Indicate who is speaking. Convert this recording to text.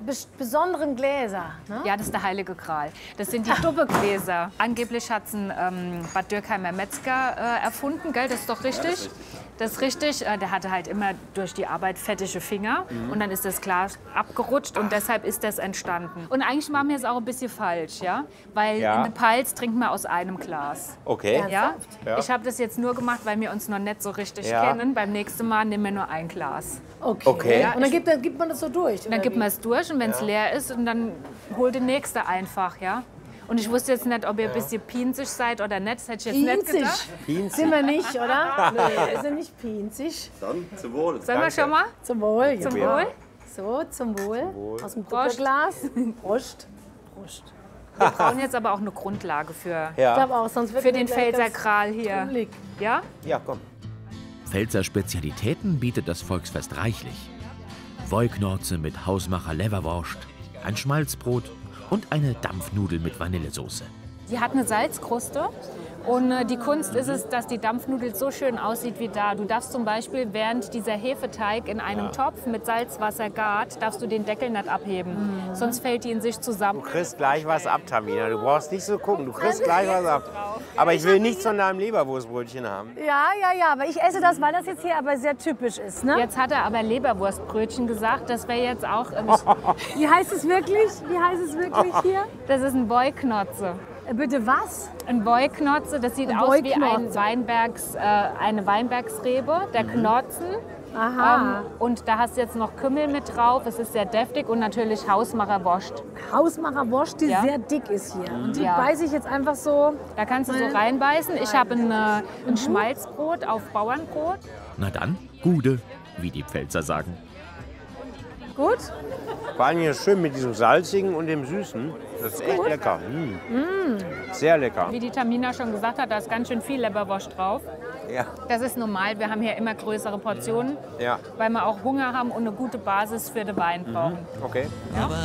Speaker 1: besonderen Gläser. Ne?
Speaker 2: Ja, das ist der heilige Gral. Das sind die Dubbegläser. Angeblich hat es ein Bad Dürkheimer Metzger erfunden, gell? Das ist doch richtig? Das ist richtig. Der hatte halt immer durch die Arbeit fettige Finger. Und dann ist das Glas abgerutscht und deshalb ist das entstanden. Und eigentlich machen wir es auch ein bisschen falsch, ja? Weil in der Pals trinken wir aus einem Glas.
Speaker 3: Okay.
Speaker 2: Ja? Ich habe das jetzt nur gemacht, weil wir uns noch nicht so richtig kennen. Beim nächsten Mal nehmen wir nur ein Glas.
Speaker 3: Okay.
Speaker 1: Und dann gibt man das so durch?
Speaker 2: Dann gibt man es durch und wenn es leer ist, und dann holt der Nächste einfach, ja. Und ich wusste jetzt nicht, ob ihr ein bisschen pinzig seid oder nicht. Das hätte ich jetzt nicht gedacht.
Speaker 1: Pinzig? Sind wir nicht, oder? Nee, wir sind nicht pinzig.
Speaker 3: Dann zum Wohl.
Speaker 2: Sollen wir schon mal?
Speaker 1: Zum Wohl.
Speaker 2: Zum
Speaker 1: ja.
Speaker 2: Wohl?
Speaker 1: So, zum Wohl. Aus dem
Speaker 2: Prost.
Speaker 1: Glas. Prost. Prost.
Speaker 2: Wir brauchen jetzt aber auch eine Grundlage für,
Speaker 1: Ich glaube auch, sonst wird
Speaker 2: für den Pfälzer Gral hier.
Speaker 1: Publik.
Speaker 2: Ja?
Speaker 3: Ja, komm.
Speaker 4: Pfälzer Spezialitäten bietet das Volksfest reichlich. Wollknorze mit Hausmacher Leberwurst, ein Schmalzbrot und eine Dampfnudel mit Vanillesoße.
Speaker 2: Die hat eine Salzkruste. Und die Kunst ist es, dass die Dampfnudel so schön aussieht wie da. Du darfst zum Beispiel, während dieser Hefeteig in einem Topf mit Salzwasser gart, darfst du den Deckel nicht abheben. Sonst fällt die in sich zusammen.
Speaker 3: Du kriegst gleich was ab, Tamina. Du brauchst nicht so gucken. Du kriegst gleich was ab. Aber ich will nichts von deinem Leberwurstbrötchen haben.
Speaker 1: Ja, aber ich esse das, weil das jetzt hier aber sehr typisch ist, ne?
Speaker 2: Jetzt hat er aber Leberwurstbrötchen gesagt. Das wäre jetzt auch...
Speaker 1: Wie heißt es wirklich? Wie heißt es wirklich hier?
Speaker 2: Das ist ein Wollknotze.
Speaker 1: Bitte was?
Speaker 2: Ein Wollknotze, das sieht aus wie eine Weinbergsrebe, der Knotzen.
Speaker 1: Aha.
Speaker 2: Und da hast du jetzt noch Kümmel mit drauf. Es ist sehr deftig und natürlich Hausmacherwurst.
Speaker 1: Hausmacherwurst, die
Speaker 2: Ja.
Speaker 1: sehr dick ist hier. Und die
Speaker 2: Ja.
Speaker 1: beiße ich jetzt einfach so.
Speaker 2: Da kannst du so reinbeißen. Ich habe ein Schmalzbrot auf Bauernbrot.
Speaker 4: Na dann, Gude, wie die Pfälzer sagen.
Speaker 1: Gut?
Speaker 3: Vor allem hier schön mit diesem Salzigen und dem Süßen. Das ist echt lecker. Sehr lecker.
Speaker 2: Wie die Tamina schon gesagt hat, da ist ganz schön viel Leberwurst drauf.
Speaker 3: Ja.
Speaker 2: Das ist normal. Wir haben hier immer größere Portionen,
Speaker 3: Ja.
Speaker 2: weil wir auch Hunger haben und eine gute Basis für den Wein brauchen.
Speaker 3: Okay.